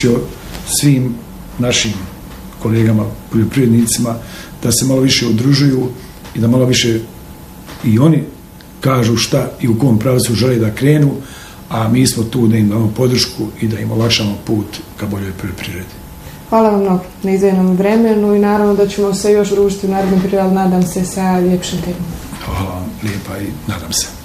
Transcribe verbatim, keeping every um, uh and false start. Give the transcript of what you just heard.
svim našim kolegama, poljoprivrednicima, da se malo više udružuju i da malo više i oni kažu šta i u kom pravcu žele da krenu, a mi smo tu da im damo podršku i da im olakšamo put ka boljoj poljoprivredi. Hvala vam mnogo na izdvojenom vremenu i naravno da ćemo se još družiti u narednom periodu, nadam se, sa ljepšim temom. Hvala vam lijepa i nadam se.